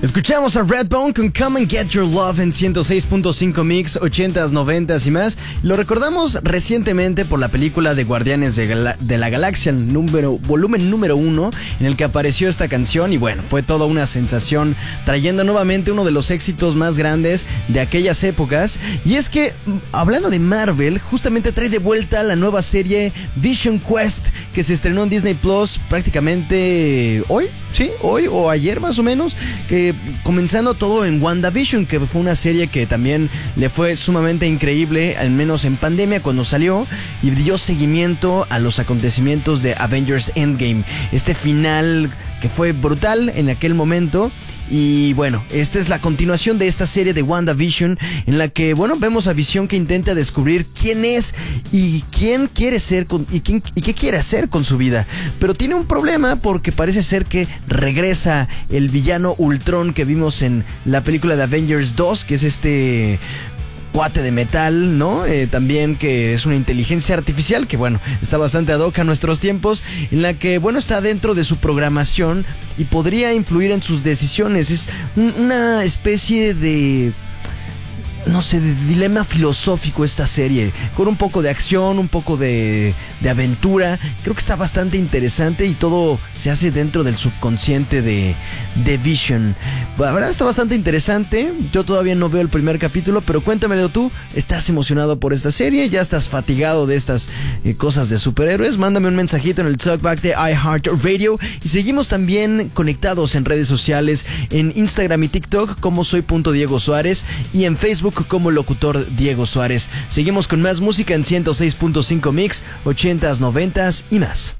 Escuchamos a Redbone con Come and Get Your Love en 106.5 Mix, 80s, 90s y más. Lo recordamos recientemente por la película de Guardianes de la Galaxia, volumen número 1, en el que apareció esta canción. Y bueno, fue toda una sensación, trayendo nuevamente uno de los éxitos más grandes de aquellas épocas. Y es que, hablando de Marvel, justamente trae de vuelta la nueva serie Vision Quest, que se estrenó en Disney Plus prácticamente hoy. Sí, hoy o ayer más o menos, que comenzando todo en WandaVision, que fue una serie que también le fue sumamente increíble, al menos en pandemia cuando salió, y dio seguimiento a los acontecimientos de Avengers Endgame, este final que fue brutal en aquel momento. Y bueno, esta es la continuación de esta serie de WandaVision, en la que, bueno, vemos a Visión que intenta descubrir quién es y quién quiere ser y qué quiere hacer con su vida. Pero tiene un problema porque parece ser que regresa el villano Ultron que vimos en la película de Avengers 2, que es este cuate de metal, ¿no? También que es una inteligencia artificial que, bueno, está bastante ad hoc a nuestros tiempos, en la que, bueno, está dentro de su programación y podría influir en sus decisiones. Es una especie de, no sé, de dilema filosófico esta serie, con un poco de acción, un poco de aventura. Creo que está bastante interesante y todo se hace dentro del subconsciente de Vision. La verdad está bastante interesante. Yo todavía no veo el primer capítulo, pero cuéntamelo tú. ¿Estás emocionado por esta serie? ¿Ya estás fatigado de estas cosas de superhéroes? Mándame un mensajito en el talkback de iHeartRadio. Y seguimos también conectados en redes sociales, en Instagram y TikTok como soy.Diego Suárez y en Facebook como locutor Diego Suárez. Seguimos con más música en 106.5 Mix, 80s, 90s y más.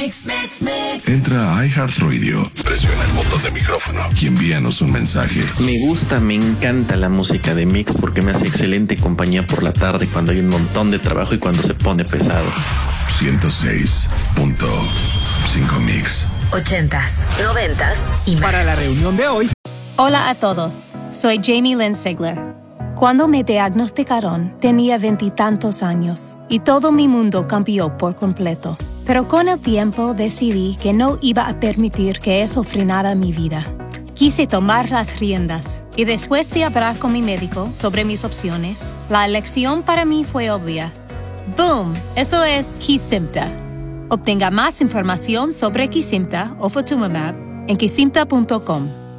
Entra a iHeartRadio, presiona el botón de micrófono y envíanos un mensaje. Me encanta la música de Mix porque me hace excelente compañía por la tarde cuando hay un montón de trabajo y cuando se pone pesado. 106.5 Mix. 80s, 90s y más. Para la reunión de hoy. Hola a todos, soy Jamie Lynn Sigler. Cuando me diagnosticaron, tenía 20 y tantos años y todo mi mundo cambió por completo. Pero con el tiempo decidí que no iba a permitir que eso frenara mi vida. Quise tomar las riendas y después de hablar con mi médico sobre mis opciones, la elección para mí fue obvia. ¡Boom! Eso es Kesimpta. Obtenga más información sobre Kesimpta o Ofatumumab en kesimpta.com.